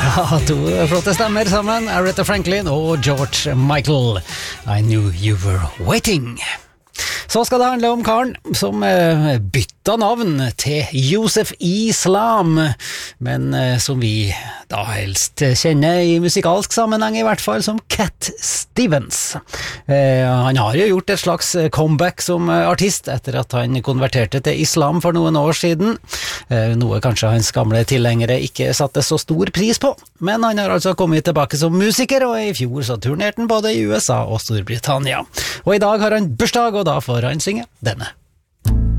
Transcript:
Ja, to flotte stemmer sammen, Aretha Franklin og George Michael. I knew you were waiting. Så skal det handle om karen som bytta navn til Josef Islam, men som vi da helst kjenner i musikalsk sammenheng i hvert fall som Cat Stevens. Han har jo gjort et slags comeback som artist etter at han konverterte til islam for noen år siden, noe kanskje hans gamle tilhengere ikke satte så stor pris på, men han har altså kommet tilbake som musiker, og i fjor så turnerte han både i USA og Storbritannia. Og i dag har han bursdag, og da får han synge denne.